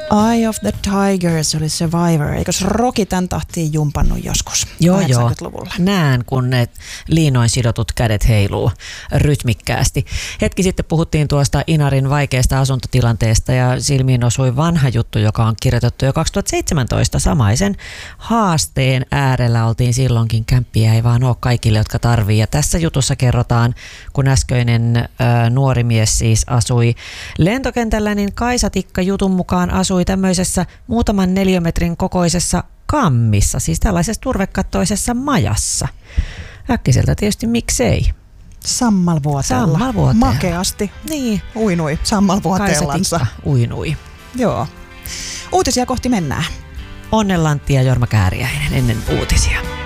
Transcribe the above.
Eye of the Tiger, se oli Survivor. Eikös Rocky tän tahtiin jumpannut joskus? Joo, 80-luvulla. Näen, kun ne liinoin sidotut kädet heiluu rytmikkäästi. Hetki sitten puhuttiin tuosta Inarin vaikeasta asuntotilanteesta ja silmiin osui vanha juttu, joka on kirjoitettu jo 2017. Samaisen haasteen äärellä oltiin silloinkin. Kämppiä ei vaan ole kaikille, jotka tarvii. Ja tässä jutussa kerrotaan, kun äskeinen nuori mies siis asui lentokentällä, niin Kaisa Tikka jutun mukaan asui tämmöisessä muutaman neliömetrin kokoisessa kammissa, siis tällaisessa turvekattoisessa majassa. Äkkiseltä tietysti miksei. Sammalvuoteella. Makeasti. Niin. Uinui sammalvuoteellansa. Kaisa Tikka uinui. Joo. Uutisia kohti mennään. Onnellantti ja Jorma Kääriäinen ennen uutisia.